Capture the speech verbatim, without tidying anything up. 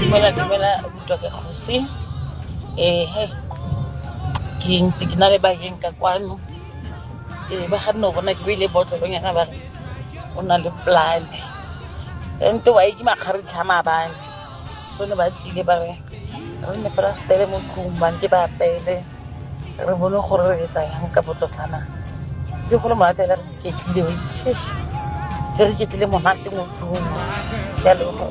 Dumela dumela butwa ke kgosi. Eh he ke ntse ke na le bageng ka kwano. Eh ba ga nno bona ke beile botlolo nyana ba re o na le plan. Ente wa ke makgaritla mabane. So ne ba tlile ba re re ne fela stele mo tlong ba nke ba apele. Re bone gore re etsa yang ka botlotlana. Ke go le monate la re ke tlile o itse. Ke re ke tlile monate mo tlong. Ya le